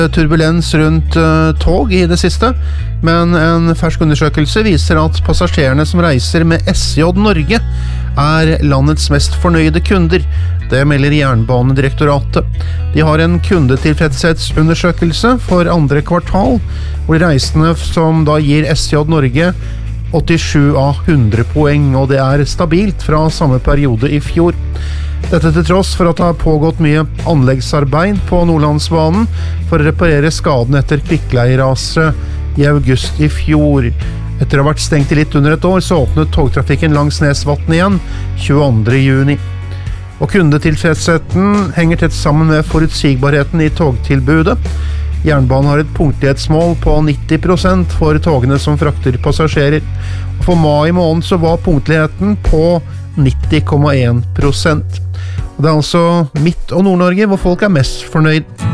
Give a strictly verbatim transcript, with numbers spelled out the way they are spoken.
turbulens rundt uh, tog i det siste, men en fersk undersøkelse viser at passasjerene som reiser med S J Norge er landets mest fornøyde kunder. Det melder Jernbanedirektoratet. De har en kundetilfredshetsundersøkelse for andre kvartal, hvor reisende som da gir S J Norge åttisju av hundre poeng, og det er stabilt fra samme periode i fjor. Dette til tross for at det har pågått mye anleggsarbeid på Nordlandsbanen for å reparere skaden etter kvikkleiraset i august i fjor. Etter å ha vært stengt i litt under et år, så åpnet togtrafikken langs Nesvatn igjen tjueandre juni. Og kundetilfredsheten henger tett sammen med forutsigbarheten i togtilbudet. Jernbanen har et punktlighetsmål på nitti prosent for togene som frakter passasjerer. Og for mai måned så var punktligheten på nitti komma én prosent. Og det er altså Midt- og Nord-Norge hvor folk er mest fornøyd.